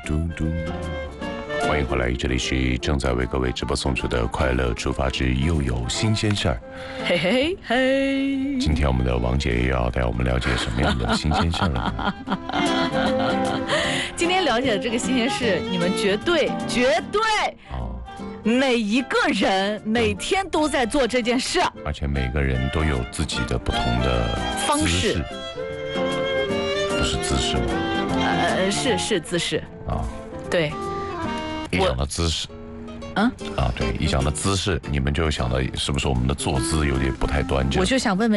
嘟嘟。欢迎回来，这里是正在为各位直播送出的快乐出发之又有新鲜事儿。 嘿嘿嘿！ 今天我们的王姐又要带我们了解什么样的新鲜事儿了呢？ 今天了解的这个新鲜事，你们绝对每一个人每天都在做这件事， 而且每个人都有自己的不同的方式， 不是姿势吗？ 是姿势啊， 对。 一讲到姿势，对，一讲到姿势，你们就想到是不是我们的坐姿有点不太端正？ 我就想问问。